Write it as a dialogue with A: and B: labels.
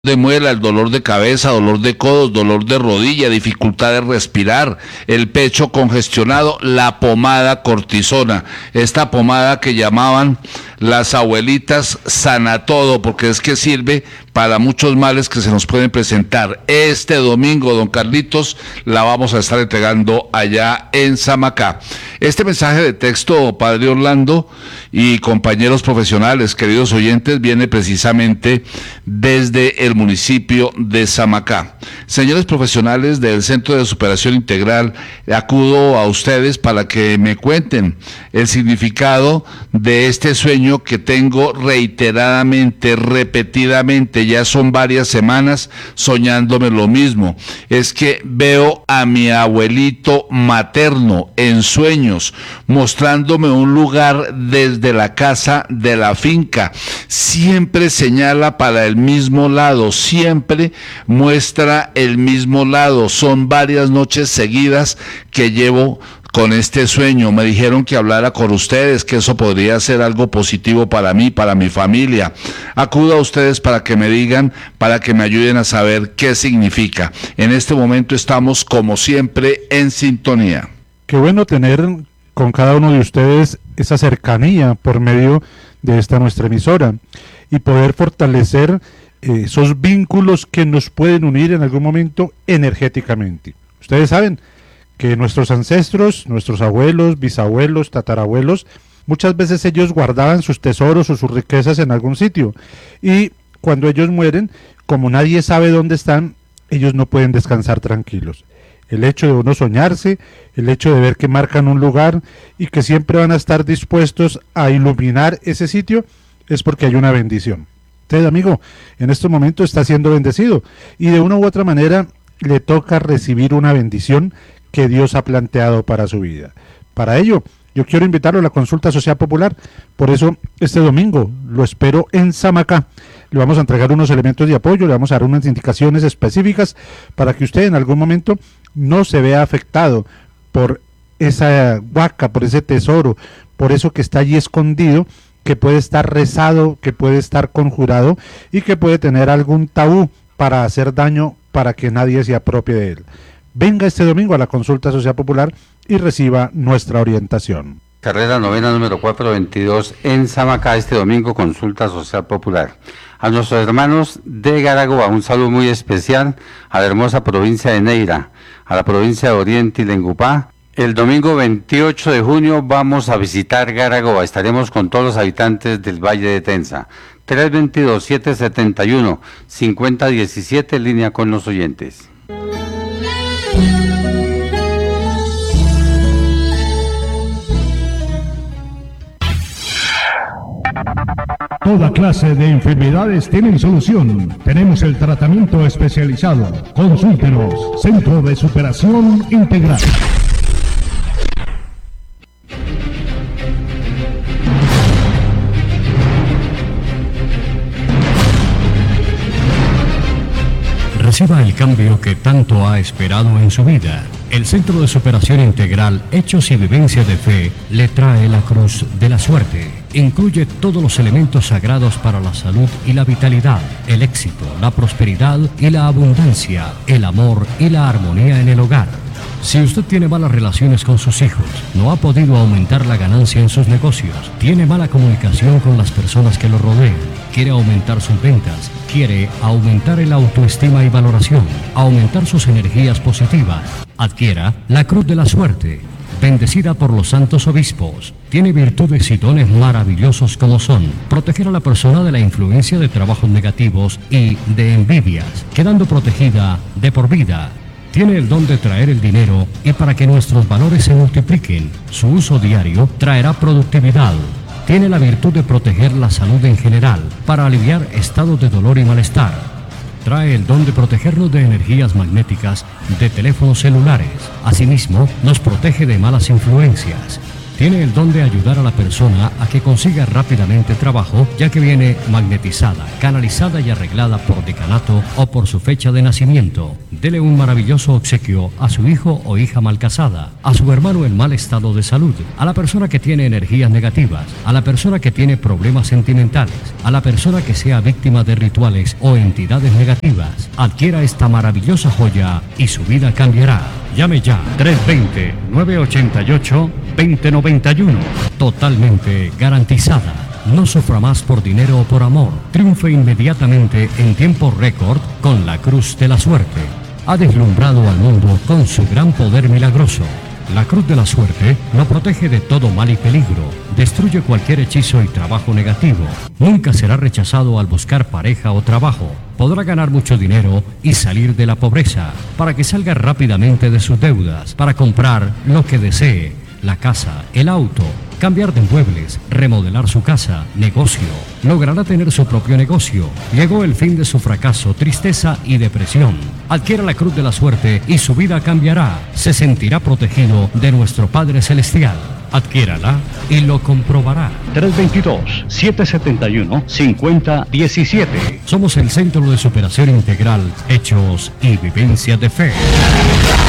A: de muela, el dolor de cabeza, dolor de codos, dolor de rodilla, dificultad de respirar, el pecho congestionado, la pomada cortisona, esta pomada que llamaban las abuelitas Sanatodo, porque es que sirve para muchos males que se nos pueden presentar. Este domingo, don Carlitos, la vamos a estar entregando allá en Samacá. Este mensaje de texto, padre Orlando y compañeros profesionales, queridos oyentes, viene precisamente desde el municipio de Samacá. Señores profesionales del Centro de Superación Integral, acudo a ustedes para que me cuenten el significado de este sueño que tengo reiteradamente, repetidamente, ya son varias semanas soñándome lo mismo. Es que veo a mi abuelito materno en sueños, mostrándome un lugar desde la casa de la finca. Siempre señala para el mismo lado, siempre muestra el mismo lado. Son varias noches seguidas que llevo con este sueño. Me dijeron que hablara con ustedes, que eso podría ser algo positivo para mí, para mi familia. Acudo a ustedes para que me digan, para que me ayuden a saber qué significa. En este momento estamos, como siempre, en sintonía.
B: Qué bueno tener con cada uno de ustedes esa cercanía por medio de esta nuestra emisora y poder fortalecer esos vínculos que nos pueden unir en algún momento energéticamente. Ustedes saben que nuestros ancestros, nuestros abuelos, bisabuelos, tatarabuelos, muchas veces ellos guardaban sus tesoros o sus riquezas en algún sitio. Y cuando ellos mueren, como nadie sabe dónde están, ellos no pueden descansar tranquilos. El hecho de uno soñarse, el hecho de ver que marcan un lugar y que siempre van a estar dispuestos a iluminar ese sitio, es porque hay una bendición. Usted, amigo, en este momento está siendo bendecido y de una u otra manera le toca recibir una bendición que Dios ha planteado para su vida. Para ello, yo quiero invitarlo a la consulta social popular. Por eso, este domingo lo espero en Samacá. Le vamos a entregar unos elementos de apoyo, le vamos a dar unas indicaciones específicas para que usted en algún momento no se vea afectado por esa huaca, por ese tesoro, por eso que está allí escondido, que puede estar rezado, que puede estar conjurado y que puede tener algún tabú para hacer daño para que nadie se apropie de él. Venga este domingo a la consulta social popular y reciba nuestra orientación.
C: Carrera novena número 422 en Samacá, este domingo, consulta social popular. A nuestros hermanos de Garagoa, un saludo muy especial a la hermosa provincia de Neira, a la provincia de Oriente y Lengupá. El domingo 28 de junio vamos a visitar Garagoa, estaremos con todos los habitantes del Valle de Tensa. 322-771-5017, línea con los oyentes.
D: Toda clase de enfermedades tienen solución. Tenemos el tratamiento especializado. Consúltenos. Centro de Superación Integral. Reciba el cambio que tanto ha esperado en su vida. El Centro de Superación Integral, Hechos y Vivencia de Fe, le trae la Cruz de la Suerte. Incluye todos los elementos sagrados para la salud y la vitalidad, el éxito, la prosperidad y la abundancia, el amor y la armonía en el hogar. Si usted tiene malas relaciones con sus hijos, no ha podido aumentar la ganancia en sus negocios, tiene mala comunicación con las personas que lo rodean, quiere aumentar sus ventas, quiere aumentar el autoestima y valoración, aumentar sus energías positivas, adquiera la Cruz de la Suerte, bendecida por los santos obispos. Tiene virtudes y dones maravillosos como son proteger a la persona de la influencia de trabajos negativos y de envidias, quedando protegida de por vida. Tiene el don de traer el dinero y para que nuestros valores se multipliquen, su uso diario traerá productividad. Tiene la virtud de proteger la salud en general, para aliviar estados de dolor y malestar. Trae el don de protegernos de energías magnéticas de teléfonos celulares. Asimismo, nos protege de malas influencias. Tiene el don de ayudar a la persona a que consiga rápidamente trabajo, ya que viene magnetizada, canalizada y arreglada por decanato o por su fecha de nacimiento. Dele un maravilloso obsequio a su hijo o hija mal casada, a su hermano en mal estado de salud, a la persona que tiene energías negativas, a la persona que tiene problemas sentimentales, a la persona que sea víctima de rituales o entidades negativas. Adquiera esta maravillosa joya y su vida cambiará. Llame ya 320-988-2091. Totalmente garantizada. No sufra más por dinero o por amor. Triunfe inmediatamente en tiempo récord con la Cruz de la Suerte. Ha deslumbrado al mundo con su gran poder milagroso. La Cruz de la Suerte lo protege de todo mal y peligro. Destruye cualquier hechizo y trabajo negativo. Nunca será rechazado al buscar pareja o trabajo. Podrá ganar mucho dinero y salir de la pobreza, para que salga rápidamente de sus deudas, para comprar lo que desee, la casa, el auto, cambiar de muebles, remodelar su casa, negocio. Logrará tener su propio negocio. Llegó el fin de su fracaso, tristeza y depresión. Adquiera la Cruz de la Suerte y su vida cambiará. Se sentirá protegido de nuestro Padre Celestial. Adquiérala y lo comprobará. 322-771-5017. Somos el Centro de Superación Integral, Hechos y Vivencias de Fe.